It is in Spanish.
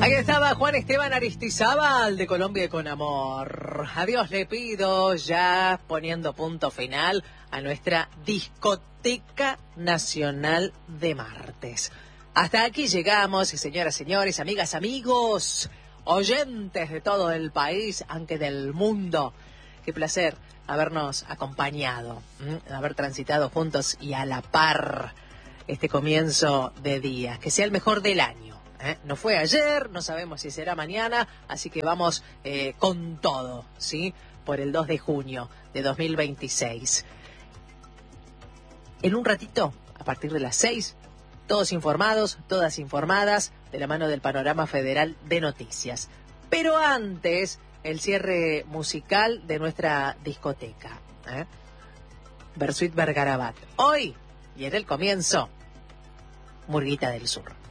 Ahí estaba Juan Esteban Aristizábal de Colombia con Amor. A Dios le pido, ya poniendo punto final a nuestra discoteca nacional de martes. Hasta aquí llegamos, señoras, señores, amigas, amigos, oyentes de todo el país, aunque del mundo. Qué placer habernos acompañado, haber transitado juntos y a la par este comienzo de día. Que sea el mejor del año. No fue ayer, no sabemos si será mañana, así que vamos con todo, ¿sí? Por el 2 de junio de 2026. En un ratito, a partir de las 6, todos informados, todas informadas, de la mano del Panorama Federal de Noticias. Pero antes, el cierre musical de nuestra discoteca, Bersuit Vergarabat. Hoy, y en el comienzo, Murguita del Sur.